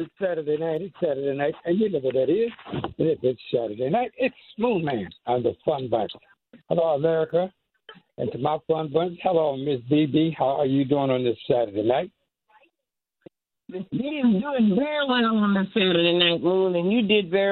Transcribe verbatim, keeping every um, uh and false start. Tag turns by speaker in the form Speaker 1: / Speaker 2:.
Speaker 1: it's Saturday night. It's Saturday night, and you know what that is. And if it's Saturday night, it's Moon Man on the Fun Bible. Hello, America, and to my fun bunch. Hello, Miss B B. How are you doing on this Saturday night?
Speaker 2: He is doing very well on this Saturday night, Moon, and you did very